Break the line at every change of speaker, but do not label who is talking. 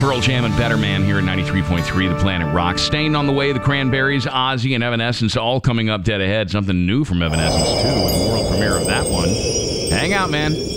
Pearl Jam and Better Man here at 93.3 The Planet Rock. Staying on the way, the Cranberries, Ozzy, and Evanescence all coming up dead ahead. Something new from Evanescence, too, with the world premiere of that one. Hang out, man.